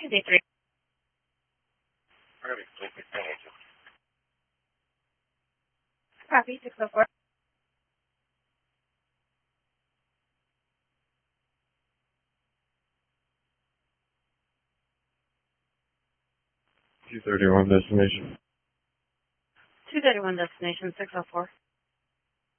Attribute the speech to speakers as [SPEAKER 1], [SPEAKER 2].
[SPEAKER 1] D3. Copy, 604.
[SPEAKER 2] Two 31 destination.
[SPEAKER 1] 231 destination, 604.